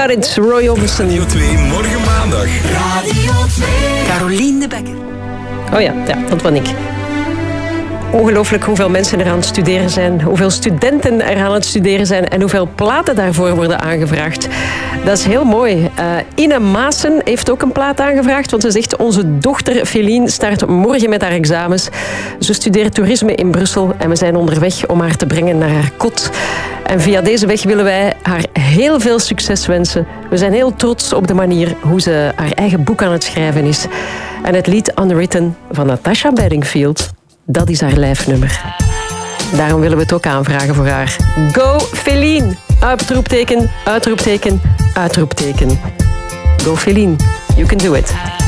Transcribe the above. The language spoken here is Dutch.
Got It, Roy Orbison. Radio 2, morgen maandag. Radio 2. Carolien de Bekker. Oh ja, dat ben ik. Ongelooflijk hoeveel mensen er aan het studeren zijn, hoeveel studenten er aan het studeren zijn en hoeveel platen daarvoor worden aangevraagd. Dat is heel mooi. Ine Maassen heeft ook een plaat aangevraagd, want ze zegt onze dochter Feline start morgen met haar examens. Ze studeert toerisme in Brussel en we zijn onderweg om haar te brengen naar haar kot. En via deze weg willen wij haar heel veel succes wensen. We zijn heel trots op de manier hoe ze haar eigen boek aan het schrijven is. En het lied Unwritten van Natasha Bedingfield, dat is haar lijfnummer. Daarom willen we het ook aanvragen voor haar. Go Feline! Uitroepteken, uitroepteken, uitroepteken. Go Feline, you can do it.